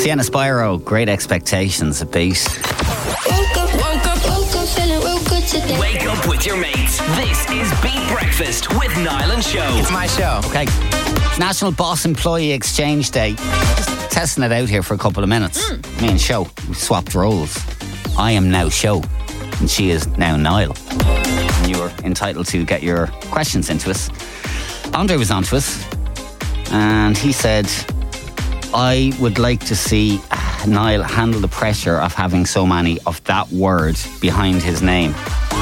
Sienna Spyro, Great Expectations, a beat. Woke up, feeling real good today. Wake up with your mates. This is Beat Breakfast with Niall and Show. It's my show. Okay. National Boss Employee Exchange Day. Just testing it out here for a couple of minutes. Me and Show, we swapped roles. I am now Show, and she is now Niall. And you're entitled to get your questions into us. Andre was on to us, and he said, I would like to see Niall handle the pressure of having so many of that word behind his name.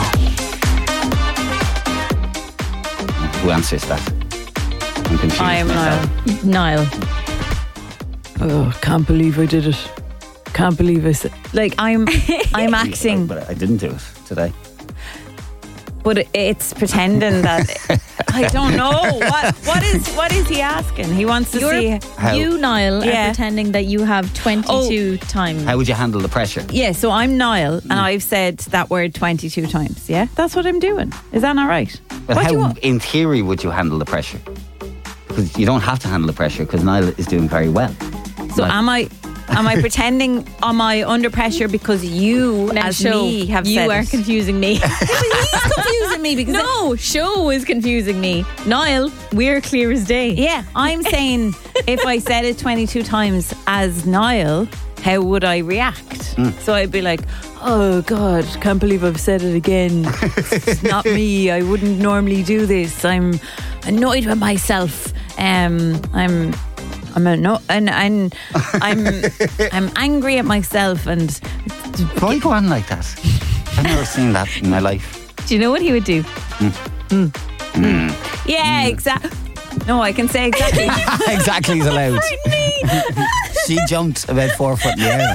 Who answers that? I'm confused. I am myself. Niall. Oh, can't believe I did it. Can't believe I said. Like I'm acting, But I didn't do it today. but it's pretending that I don't know what is he asking? He wants to see. How? You, Niall, Yeah. are pretending that you have 22 times. How would you handle the pressure? Yeah, so I'm Niall, and I've said that word 22 times. Yeah, that's what I'm doing. Is that not right? But What do you how, want? in theory, would you handle the pressure? Because you don't have to handle the pressure because Niall is doing very well. So Like- am I pretending? Am I under pressure because you, Now, as Show, me, have you said are it? confusing me. He's confusing me because No, Show is confusing me. Niall, we're clear as day. yeah, I'm saying if I said it 22 times as Niall, how would I react? So I'd be like, Oh God, can't believe I've said it again. It's not me. I wouldn't normally do this. I'm annoyed with myself. I'm angry at myself, and Why go on like that? I've never seen that in my life. Do you know what he would do? yeah, exactly. No, I can say exactly. Exactly is allowed. She jumped about 4 foot in the air.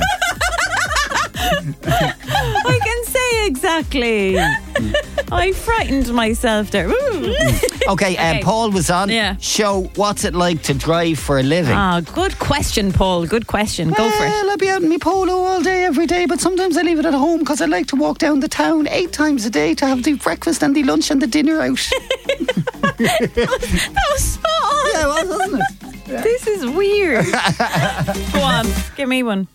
I can say exactly. I frightened myself there. Okay, Paul was on. Yeah. Show, what's it like to drive for a living? Ah, good question, Paul. Good question. Go for it. Well, I'll be out in my polo all day, every day, but sometimes I leave it at home because I like to walk down the town 8 times a day to have the breakfast and the lunch and the dinner out. That was spot on. Yeah, well, wasn't it? This is weird. Go on, give me one.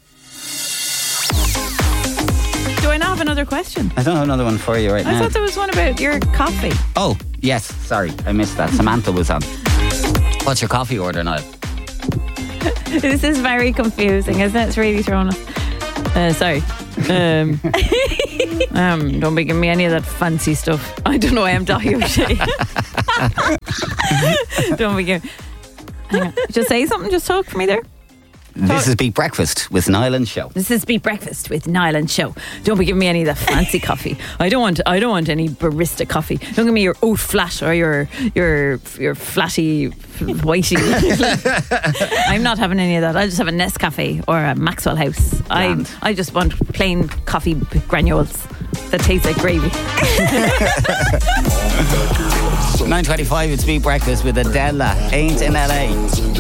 Do I not have another question? I don't have another one for you right I now. thought there was one about your coffee. Oh, yes, sorry, I missed that. Samantha was on. What's your coffee order, Niall? This is very confusing, isn't it? It's really thrown us. Sorry. Don't be giving me any of that fancy stuff. I don't know why I'm Dahi O'Shea. Don't be giving. Hang on. Just say something. Just talk for me there. This is Beat Breakfast with Niall and Show. This is Beat Breakfast with Niall and Show. Don't be giving me any of that fancy coffee. I don't want any barista coffee. Don't give me your oat flat or your flatty whitey. I'm not having any of that. I'll just have a Nescafe or a Maxwell House. I just want plain coffee granules that taste like gravy. 9:25, it's Beat Breakfast with Adela. Ain't in LA.